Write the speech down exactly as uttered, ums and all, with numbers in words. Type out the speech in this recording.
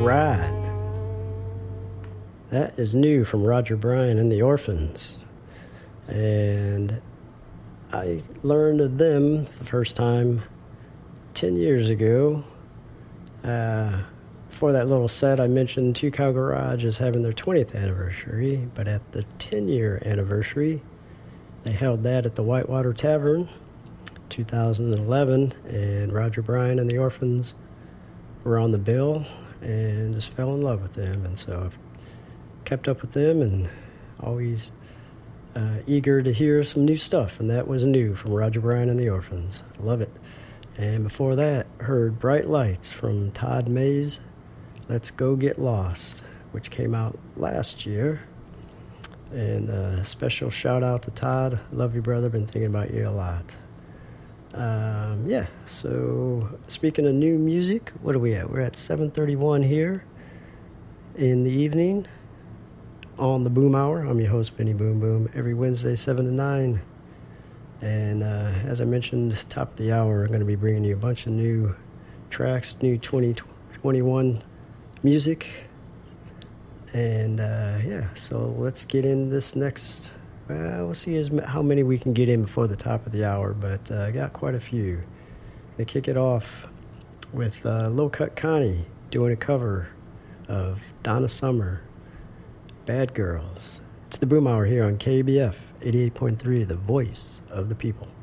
Ride. That is new from Roger Bryan and the Orphans. And I learned of them the first time ten years ago. Uh, for that little set, I mentioned Two Cow Garage is having their twentieth anniversary, but at the ten-year anniversary, they held that at the Whitewater Tavern, two thousand eleven, and Roger Bryan and the Orphans were on the bill and just fell in love with them. And so I've kept up with them and always uh, eager to hear some new stuff, and that was new from Roger Bryan and the Orphans. I love it. And before that, heard Bright Lights from Todd Mays, Let's Go Get Lost, which came out last year. And a special shout out to Todd. Love you, brother. Been thinking about you a lot. Um, yeah, so speaking of new music, what are we at? We're at seven thirty-one here in the evening on the Boom Hour. I'm your host, Benny Boom Boom, every Wednesday, seven to nine. And uh, as I mentioned, top of the hour, I'm going to be bringing you a bunch of new tracks, new twenty twenty-one music. And uh, yeah, so let's get in this next. Uh, we'll see as, how many we can get in before the top of the hour, but I uh, got quite a few. They kick it off with uh, Low Cut Connie doing a cover of Donna Summer, Bad Girls. It's the Boom Hour here on K B F eighty-eight point three, the voice of the people.